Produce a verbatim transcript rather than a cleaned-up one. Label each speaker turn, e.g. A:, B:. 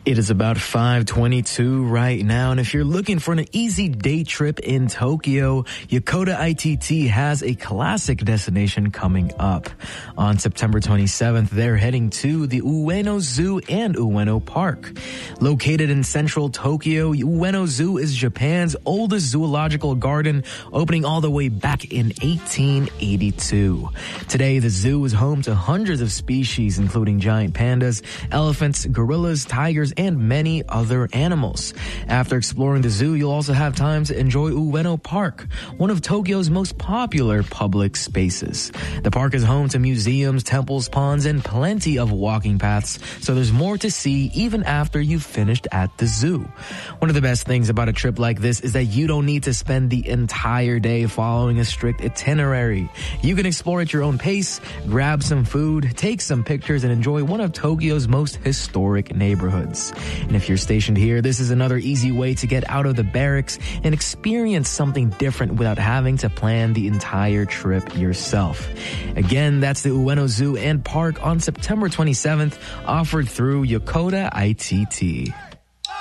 A: It is about five twenty-two right now, and if you're looking for an easy day trip in Tokyo, Yokota I T T has a classic destination coming up. On September twenty-seventh, they're heading to the Ueno Zoo and Ueno Park. Located in central Tokyo, Ueno Zoo is Japan's oldest zoological garden, opening all the way back in eighteen eighty-two. Today, the zoo is home to hundreds of species, including giant pandas, elephants, gorillas, tigers, and many other animals. After exploring the zoo, you'll also have time to enjoy Ueno Park, one of Tokyo's most popular public spaces. The park is home to museums, temples, ponds, and plenty of walking paths, so there's more to see even after you've finished at the zoo. One of the best things about a trip like this is that you don't need to spend the entire day following a strict itinerary. You can explore at your own pace, grab some food, take some pictures, and enjoy one of Tokyo's most historic neighborhoods. And if you're stationed here, this is another easy way to get out of the barracks and experience something different without having to plan the entire trip yourself. Again, that's the Ueno Zoo and Park on September twenty-seventh, offered through Yokota I T T.